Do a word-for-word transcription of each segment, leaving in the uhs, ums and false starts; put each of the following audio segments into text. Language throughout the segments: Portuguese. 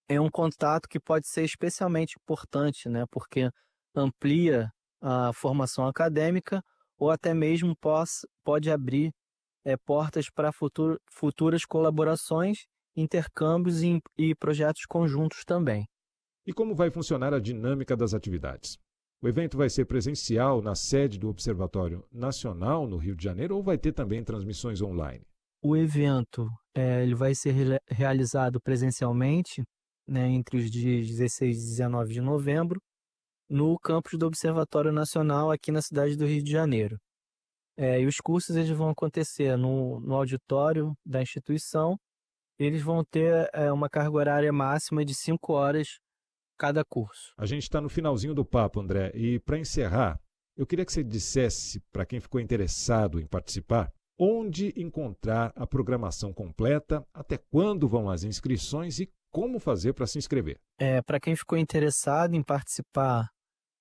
é um contato que pode ser especialmente importante, né, porque amplia a formação acadêmica ou até mesmo pos, pode abrir é, portas para futur, futuras colaborações, intercâmbios e, e projetos conjuntos também. E como vai funcionar a dinâmica das atividades? O evento vai ser presencial na sede do Observatório Nacional, no Rio de Janeiro, ou vai ter também transmissões online? O evento é, ele vai ser re realizado presencialmente, né, entre os dias dezesseis e dezenove de novembro, no campus do Observatório Nacional, aqui na cidade do Rio de Janeiro. É, e os cursos eles vão acontecer no, no auditório da instituição. Eles vão ter é, uma carga horária máxima de cinco horas cada curso. A gente está no finalzinho do papo, André, e para encerrar, eu queria que você dissesse, para quem ficou interessado em participar, onde encontrar a programação completa, até quando vão as inscrições e como fazer para se inscrever. É, para quem ficou interessado em participar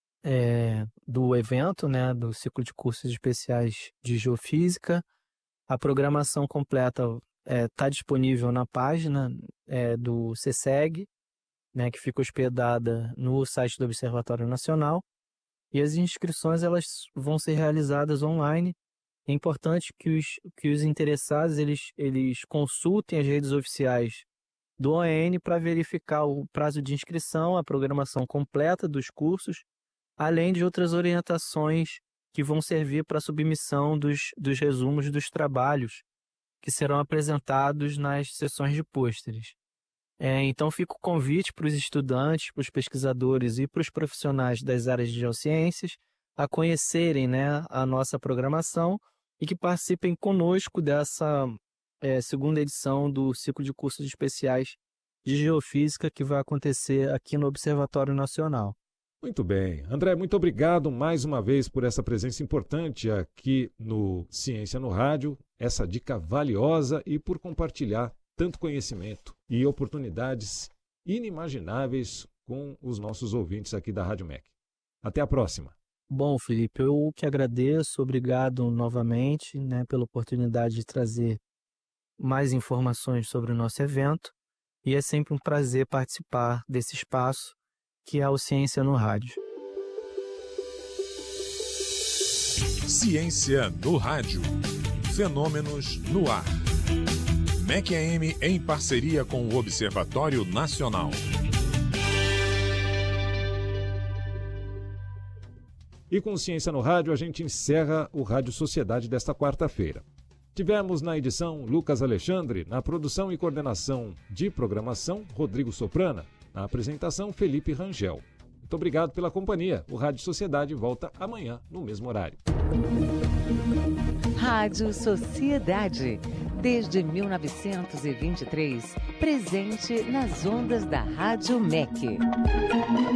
é, do evento, né, do ciclo de cursos especiais de Geofísica, a programação completa está é, disponível na página é, do CESEG, né, que fica hospedada no site do Observatório Nacional, e as inscrições elas vão ser realizadas online. É importante que os, que os interessados eles, eles consultem as redes oficiais do O N para verificar o prazo de inscrição, a programação completa dos cursos, além de outras orientações que vão servir para a submissão dos, dos resumos dos trabalhos que serão apresentados nas sessões de pôsteres. É, então fica o convite para os estudantes, para os pesquisadores e para os profissionais das áreas de geociências a conhecerem, né, a nossa programação e que participem conosco dessa é, segunda edição do ciclo de cursos especiais de Geofísica que vai acontecer aqui no Observatório Nacional. Muito bem. André, muito obrigado mais uma vez por essa presença importante aqui no Ciência no Rádio, essa dica valiosa e por compartilhar tanto conhecimento e oportunidades inimagináveis com os nossos ouvintes aqui da Rádio M E C. Até a próxima. Bom, Felipe, eu que agradeço, obrigado novamente, né, pela oportunidade de trazer mais informações sobre o nosso evento, e é sempre um prazer participar desse espaço que é o Ciência no Rádio. Ciência no Rádio. Fenômenos no ar. M E C A M em parceria com o Observatório Nacional. E com Ciência no Rádio, a gente encerra o Rádio Sociedade desta quarta-feira. Tivemos na edição Lucas Alexandre, na produção e coordenação de programação, Rodrigo Soprana, na apresentação, Felipe Rangel. Muito obrigado pela companhia. O Rádio Sociedade volta amanhã, no mesmo horário. Rádio Sociedade. Desde mil novecentos e vinte e três, presente nas ondas da Rádio M E C.